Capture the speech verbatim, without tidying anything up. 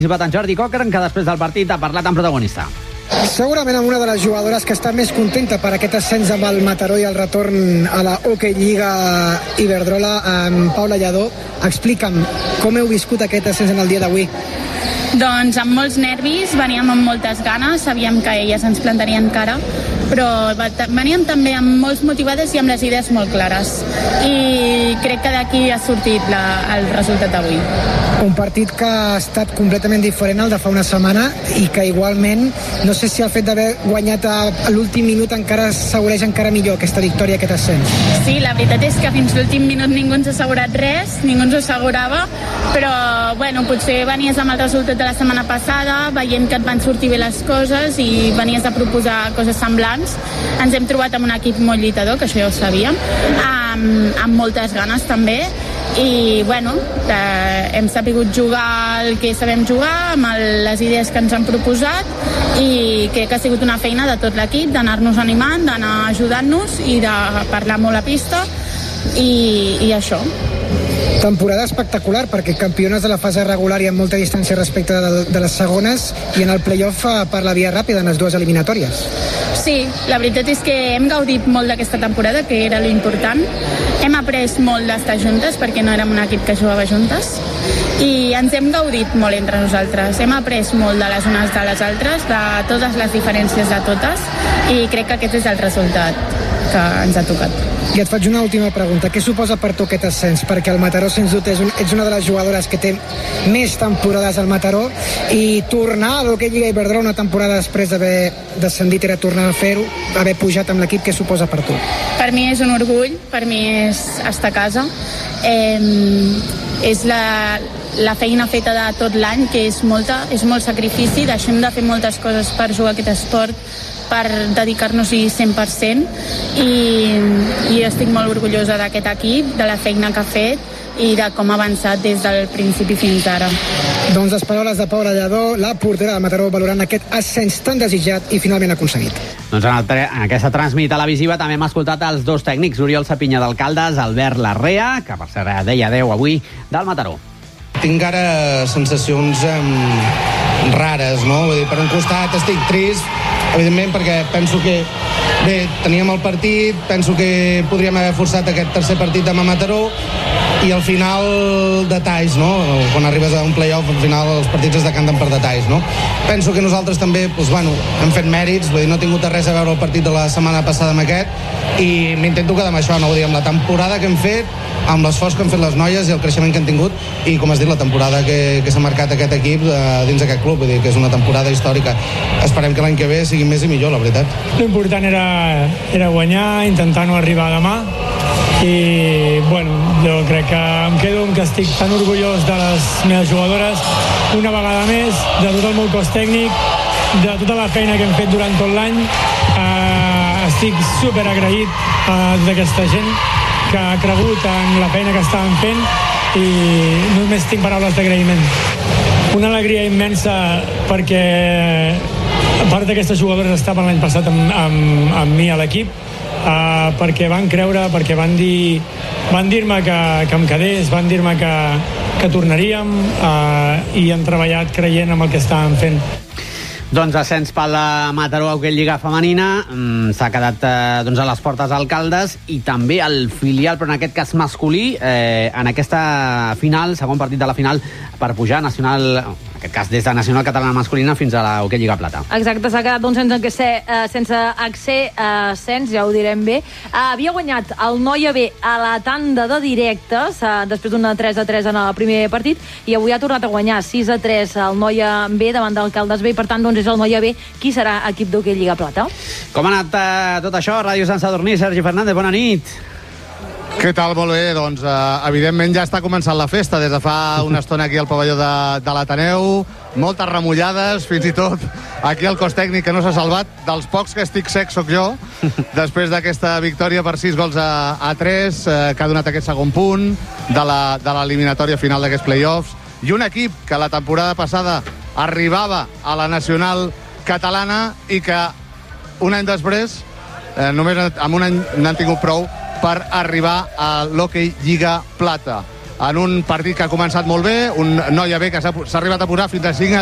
En Jordi Cochran, que després del partit ha parlat amb protagonista. Segurament amb una de les jugadores que està més contenta per aquest ascens amb el Mataró i el retorn a la Hockey Lliga Iberdrola, amb Paula Lladó. Explica'm com heu viscut aquest ascens en el dia d'avui. Doncs amb molts nervis, veníem amb moltes ganes, sabíem que elles ens plantarien cara, però veníem també amb molts motivades i amb les idees molt clares. I crec que d'aquí ha sortit la, el resultat d'avui. Un partit que ha estat completament diferent al de fa una setmana i que igualment, no sé si el fet d'haver guanyat a l'últim minut encara assegureix encara millor aquesta victòria, aquest ascens. Sí, la veritat és que fins l'últim minut ningú ens ha assegurat res, ningú ens ho assegurava, però bueno, potser venies amb el resultat de la setmana passada, veient que et van sortir bé les coses i venies a proposar coses semblants. Ens hem trobat amb un equip molt lluitador, que això ja ho sabíem, amb, amb moltes ganes també, i bueno, eh, hem sabut jugar el que sabem jugar amb el, les idees que ens han proposat, i crec que ha sigut una feina de tot l'equip, d'anar-nos animant, d'anar ajudant-nos i de parlar molt a pista, i, i això. Temporada espectacular, perquè campiones de la fase regular i amb molta distància respecte de, de les segones, i en el play-off per la via ràpida en les dues eliminatòries. Sí, la veritat és que hem gaudit molt d'aquesta temporada, que era l'important. Hem après molt d'estar juntes, perquè no érem un equip que jugava juntes, i ens hem gaudit molt entre nosaltres. Hem après molt de les unes de les altres, de totes les diferències de totes, i crec que aquest és el resultat que ens ha tocat. I et faig una última pregunta. Què suposa per tu aquest ascens? Perquè el Mataró, sens dubte, és un, ets una de les jugadores que té més temporades al Mataró, i tornar a l'Hockey Lliga Iberdrola una temporada després d'haver descendit era tornar a fer-ho, haver pujat amb l'equip, què suposa per tu? Per mi és un orgull, per mi és estar a casa. Eh, és la, la feina feta de tot l'any, que és molta, és molt sacrifici, deixem de fer moltes coses per jugar a aquest esport, per dedicar-nos-hi cent per cent, i, i estic molt orgullosa d'aquest equip, de la feina que ha fet i de com ha avançat des del principi fins ara. Doncs les paraules de Paula Lladó, la portera de Mataró, valorant aquest ascens tan desitjat i finalment aconseguit. Doncs en, el, en aquesta transmit televisiva també hem escoltat els dos tècnics, Oriol Sapinya d'Alcaldes, Albert Larrea, que per cert deia adeu avui, del Mataró. Tinc ara sensacions um, rares, no? Vull dir, per un costat estic trist, evidentment, perquè penso que bé, teníem el partit, penso que podríem haver forçat aquest tercer partit amb Mataró, i al final detalls, no? Quan arribes a un play-off, al final els partits es decanten per detalls, no? Penso que nosaltres també, doncs, bueno, hem fet mèrits, vull dir, no he tingut res a veure el partit de la setmana passada amb aquest, i m'intento quedar amb això, no? Vull dir, amb la temporada que hem fet, amb l'esforç que han fet les noies i el creixement que han tingut, i com has dit, la temporada que, que s'ha marcat aquest equip eh, dins d'aquest club, vull dir que és una temporada històrica. Esperem que l'any que ve sigui més i millor, la veritat. L'important era, era guanyar, intentar no arribar demà, i bueno, jo crec que em quedo amb que estic tan orgullós de les meves jugadores una vegada més, de tot el meu cos tècnic, de tota la feina que hem fet durant tot l'any. eh, estic super agraït a tota aquesta gent que ha cregut en la feina que estàvem fent, i només tinc paraules d'agraïment. Una alegria immensa, perquè a part d'aquestes jugadores estaven l'any passat amb, amb, amb mi a l'equip, Uh, perquè van creure, perquè van dir van dir-me que, que em quedés, van dir-me que, que tornaríem, uh, i han treballat creient en el que estàvem fent. Doncs ascens per la Mataró Hockey Lliga Femenina, mm, s'ha quedat eh, doncs a les portes Alcaldes, i també el filial, però en aquest cas masculí, eh, en aquesta final, segon partit de la final, per pujar a Nacional, en aquest cas des de Nacional Catalana Masculina fins a la Hockey Lliga Plata. Exacte, s'ha quedat doncs, sense, uh, sense accés a ascens, ja ho direm bé. Uh, havia guanyat el Noia B a la tanda de directes, uh, després d'una tres a tres en el primer partit, i avui ha tornat a guanyar sis a tres el Noia B davant d'Alcaldes B, i per tant doncs, és el Noia B qui serà equip d'Hockey Lliga Plata. Com ha anat uh, tot això? Ràdio Sant Sadurní, Sergi Fernández, bona nit. Què tal? Molt bé, doncs eh, evidentment ja està començant la festa des de fa una estona aquí al pavelló de, de l'Ateneu, moltes remullades, fins i tot aquí el cos tècnic que no s'ha salvat, dels pocs que estic sec soc jo, després d'aquesta victòria per sis gols a, a tres, eh, que ha donat aquest segon punt de la, de l'eliminatòria final d'aquests play-offs, i un equip que la temporada passada arribava a la nacional catalana i que un any després, eh, només amb un any n'han tingut prou per arribar a l'Hockey Lliga Plata. en un partit que ha començat molt bé, un Noia B que s'ha arribat a posar fins a cinc